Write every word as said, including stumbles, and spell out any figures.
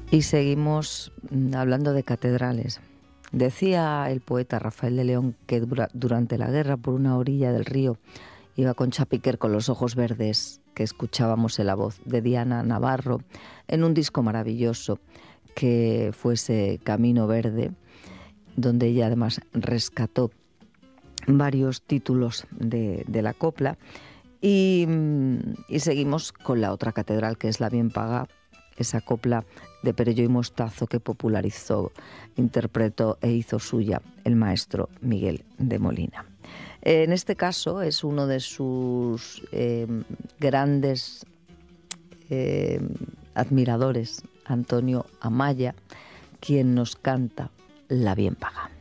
Y seguimos hablando de catedrales. Decía el poeta Rafael de León que dura, durante la guerra, por una orilla del río, iba Concha Piquer con los ojos verdes, que escuchábamos en la voz de Diana Navarro, en un disco maravilloso que fuese Camino Verde, donde ella además rescató varios títulos de, de la copla. Y, y seguimos con la otra catedral, que es la Bien Paga, esa copla de Perelló y Mostazo que popularizó, interpretó e hizo suya el maestro Miguel de Molina. En este caso es uno de sus eh, grandes eh, admiradores, Antonio Amaya, quien nos canta La Bien Paga.